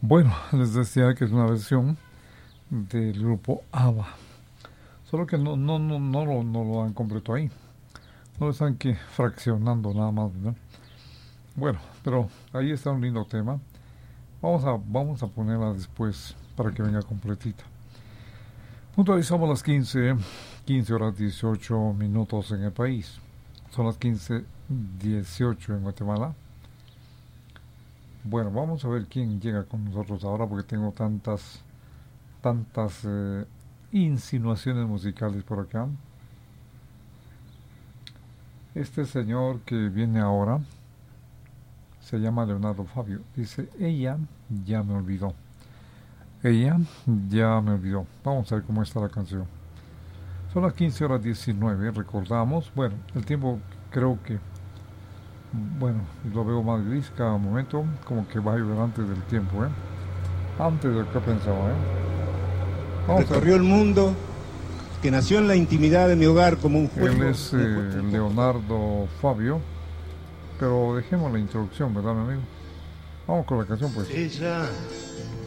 Bueno, les decía que es una versión del grupo ABBA. Solo que no lo han completo ahí. No lo están que fraccionando nada más, ¿no? Bueno, pero ahí está un lindo tema. Vamos a ponerla después para que venga completita. Puntualizamos las 15 horas 18 minutos en el país. Son las 15:18 en Guatemala. Bueno, vamos a ver quién llega con nosotros ahora porque tengo tantas insinuaciones musicales por acá. Este señor que viene ahora se llama Leonardo Fabio. Dice, ella ya me olvidó. Ella ya me olvidó. Vamos a ver cómo está la canción. Son las 15 horas 19, recordamos. Bueno, el tiempo creo que, bueno, lo veo más gris cada momento, como que va a llover antes del tiempo, ¿eh? Antes de lo que pensaba, ¿eh? Recorrió el mundo, que nació en la intimidad de mi hogar como un juego. Él es Leonardo Fabio, pero dejemos la introducción, ¿verdad, mi amigo? Vamos con la canción, pues. Ella